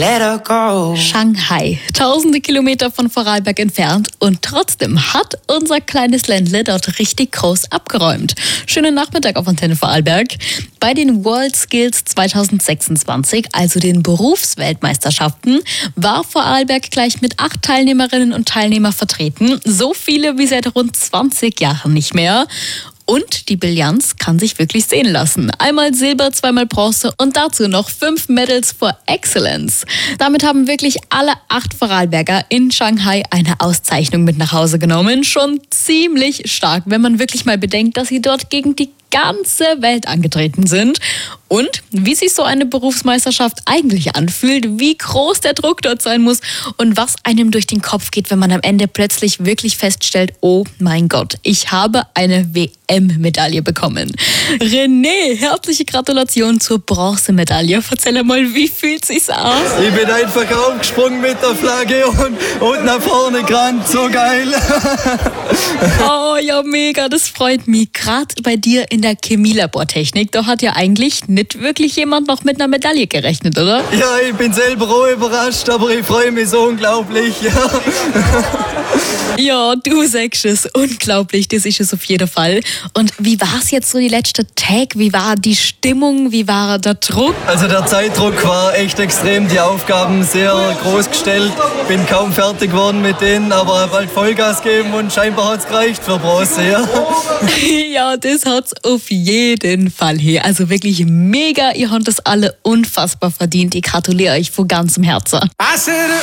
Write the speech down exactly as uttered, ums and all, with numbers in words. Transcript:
Let her go. Shanghai, tausende Kilometer von Vorarlberg entfernt und trotzdem hat unser kleines Ländle dort richtig groß abgeräumt. Schönen Nachmittag auf Antenne Vorarlberg. Bei den World Skills zwanzig sechsundzwanzig, also den Berufsweltmeisterschaften, war Vorarlberg gleich mit acht Teilnehmerinnen und Teilnehmern vertreten. So viele wie seit rund zwanzig Jahren nicht mehr. Und die Bilanz kann sich wirklich sehen lassen. Einmal Silber, zweimal Bronze und dazu noch fünf Medals for Excellence. Damit haben wirklich alle acht Vorarlberger in Shanghai eine Auszeichnung mit nach Hause genommen. Schon ziemlich stark, wenn man wirklich mal bedenkt, dass sie dort gegen die ganze Welt angetreten sind. Und wie sich so eine Berufsmeisterschaft eigentlich anfühlt, wie groß der Druck dort sein muss und was einem durch den Kopf geht, wenn man am Ende plötzlich wirklich feststellt, oh mein Gott, ich habe eine W M-Medaille bekommen. René, herzliche Gratulation zur Bronzemedaille. Erzähl mal, wie fühlt sich's aus? Ich bin einfach aufgesprungen mit der Flagge und, und nach vorne gerannt. So geil. Oh ja, mega, das freut mich. Gerade bei dir in der Chemielabortechnik, da hat ja eigentlich nicht wirklich jemand noch mit einer Medaille gerechnet, oder? Ja, ich bin selber auch überrascht, aber ich freue mich so unglaublich. Ja, ja, du sagst es, unglaublich, das ist es auf jeden Fall. Und wie war es jetzt so die letzte Tag? Wie war die Stimmung? Wie war der Druck? also der Zeitdruck war echt extrem, die Aufgaben sehr groß gestellt. Bin kaum fertig geworden mit denen, aber bald Vollgas geben und scheinbar hat es gereicht für Bronze. Ja. Ja, das hat's auf jeden Fall hier. Also wirklich mega, ihr habt das alle unfassbar verdient. Ich gratuliere euch von ganzem Herzen.